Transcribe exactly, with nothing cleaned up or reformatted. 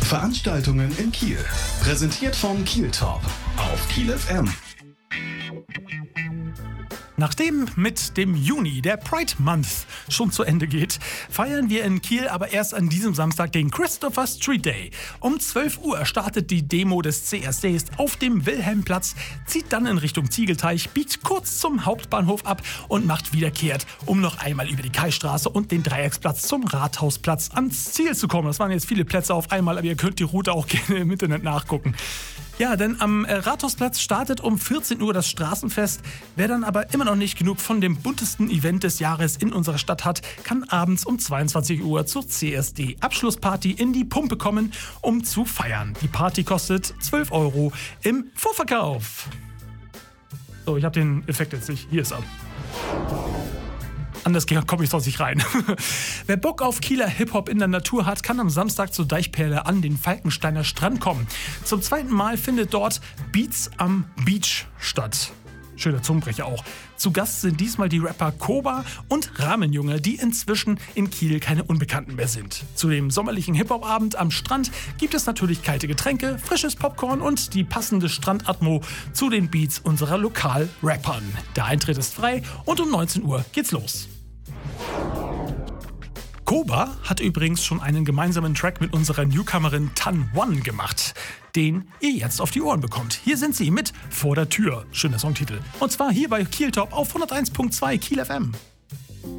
Veranstaltungen in Kiel. Präsentiert von Kiel Top auf Kiel F M. Nachdem mit dem Juni der Pride Month schon zu Ende geht, feiern wir in Kiel aber erst an diesem Samstag den Christopher Street Day. Um zwölf Uhr startet die Demo des C S Ds auf dem Wilhelmplatz, zieht dann in Richtung Ziegelteich, biegt kurz zum Hauptbahnhof ab und macht wiederkehrt, um noch einmal über die Kaistraße und den Dreiecksplatz zum Rathausplatz ans Ziel zu kommen. Das waren jetzt viele Plätze auf einmal, aber ihr könnt die Route auch gerne im Internet nachgucken. Ja, denn am Rathausplatz startet um vierzehn Uhr das Straßenfest. Wer dann aber immer noch nicht genug von dem buntesten Event des Jahres in unserer Stadt hat, kann abends um zweiundzwanzig Uhr zur C S D-Abschlussparty in die Pumpe kommen, um zu feiern. Die Party kostet zwölf Euro im Vorverkauf. So, ich habe den Effekt jetzt nicht. Hier ist er. Anders komme ich sonst nicht rein. Wer Bock auf Kieler Hip-Hop in der Natur hat, kann am Samstag zur Deichperle an den Falkensteiner Strand kommen. Zum zweiten Mal findet dort Beats am Beach statt. Schöner Zungenbrecher auch. Zu Gast sind diesmal die Rapper Koba und Rahmenjunge, die inzwischen in Kiel keine Unbekannten mehr sind. Zu dem sommerlichen Hip-Hop-Abend am Strand gibt es natürlich kalte Getränke, frisches Popcorn und die passende Strandatmo zu den Beats unserer Lokal-Rappern. Der Eintritt ist frei und um neunzehn Uhr geht's los. Koba hat übrigens schon einen gemeinsamen Track mit unserer Newcomerin Tan One gemacht, den ihr jetzt auf die Ohren bekommt. Hier sind sie mit Vor der Tür. Schöner Songtitel. Und zwar hier bei Kiel Top auf hunderteins Komma zwei Kiel F M.